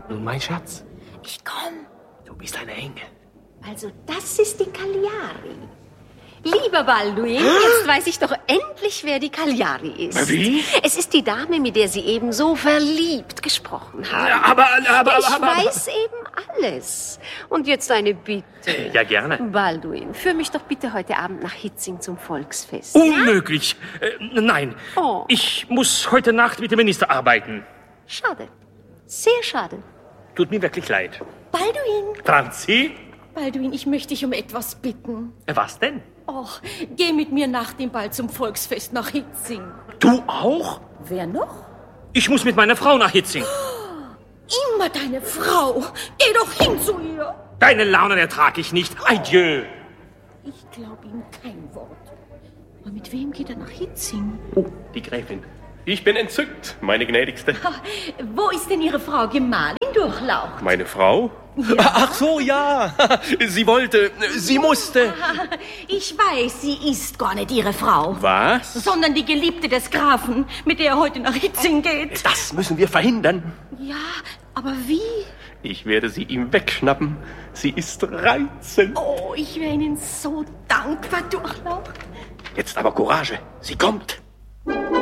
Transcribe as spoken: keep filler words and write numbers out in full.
Nun, mein Schatz, Ich komm. du bist ein Engel. Also das ist die Cagliari. Lieber Balduin, jetzt weiß ich doch endlich, wer die Cagliari ist. Wie? Es ist die Dame, mit der Sie eben so verliebt gesprochen haben. Ja, aber, aber, ich aber, aber, weiß eben alles. Und jetzt eine Bitte. Ja, gerne. Balduin, führ mich doch bitte heute Abend nach Hitzing zum Volksfest. Unmöglich. Äh, nein. Oh. Ich muss heute Nacht mit dem Minister arbeiten. Schade. Sehr schade. Tut mir wirklich leid. Balduin, Franzi? Balduin, ich möchte dich um etwas bitten. Was denn? Och, geh mit mir nach dem Ball zum Volksfest nach Hitzing. Du auch? Wer noch? Ich muss mit meiner Frau nach Hitzing. Immer deine Frau. Geh doch hin zu ihr. Deine Launen ertrage ich nicht. Adieu. Ich glaube ihm kein Wort. Aber mit wem geht er nach Hitzing? Oh, die Gräfin. Ich bin entzückt, meine Gnädigste. Ha, wo ist denn Ihre Frau Gemahlin Durchlaucht? Meine Frau? Ja. Ach so, ja. Sie wollte, sie musste. Ich weiß, sie ist gar nicht Ihre Frau. Was? Sondern die Geliebte des Grafen, mit der er heute nach Hitzing geht. Das müssen wir verhindern. Ja, aber wie? Ich werde sie ihm wegschnappen. Sie ist reizend. Oh, ich wäre Ihnen so dankbar, Durchlaucht. Jetzt aber Courage. Sie kommt.